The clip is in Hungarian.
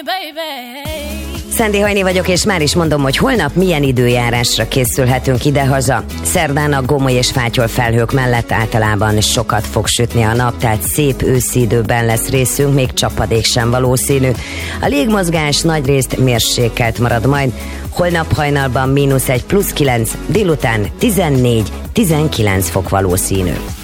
Szendi Hajni vagyok, és már is mondom, hogy holnap milyen időjárásra készülhetünk idehaza. Szerdán a gomoly és fátyol felhők mellett általában sokat fog sütni a nap, tehát szép őszi időben lesz részünk, még csapadék sem valószínű. A légmozgás nagyrészt mérsékelt marad majd. Holnap hajnalban -1, +9, délután 14-19 fok valószínű.